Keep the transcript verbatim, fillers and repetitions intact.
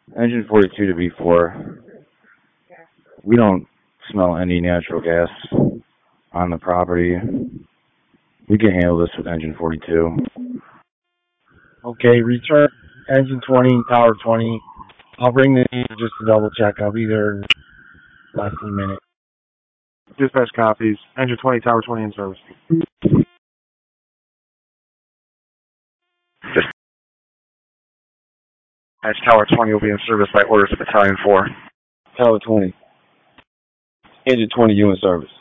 Engine forty-two to B four. We don't smell any natural gas on the property. We can handle this with engine forty-two. Okay, return engine twenty, tower twenty. I'll bring the just to double check. I'll be there less than a minute. Dispatch copies. Engine twenty, tower twenty in service. Dispatch tower twenty will be in service by orders of battalion four. Tower twenty. Engine twenty, you in service.